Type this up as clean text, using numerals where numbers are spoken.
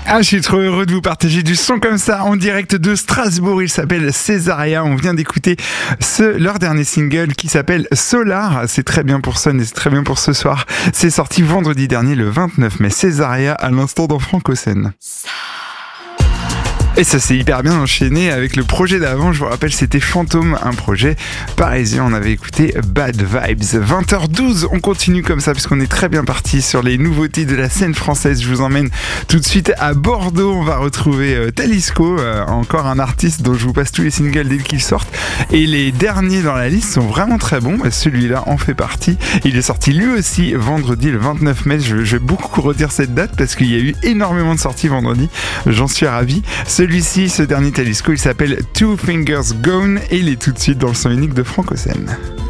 Ah, je suis trop heureux de vous partager du son comme ça en direct de Strasbourg. Il s'appelle Césaria. On vient d'écouter leur dernier single qui s'appelle Solar. C'est très bien pour Sun et c'est très bien pour ce soir. C'est sorti vendredi dernier, le 29 mai. Césaria à l'instant dans Franco-Scène. Et ça s'est hyper bien enchaîné avec le projet d'avant. Je vous rappelle, c'était Fantôme, un projet parisien. On avait écouté Bad Vibes. 20h12, on continue comme ça puisqu'on est très bien parti sur les nouveautés de la scène française. Je vous emmène tout de suite à Bordeaux. On va retrouver Talisco, encore un artiste dont je vous passe tous les singles dès qu'ils sortent. Et les derniers dans la liste sont vraiment très bons. Celui-là en fait partie. Il est sorti lui aussi vendredi, le 29 mai. Je vais beaucoup redire cette date parce qu'il y a eu énormément de sorties vendredi. J'en suis ravi. Celui-ci, ce dernier Talisco, il s'appelle Two Fingers Gone et il est tout de suite dans le son unique de Franco-Scène.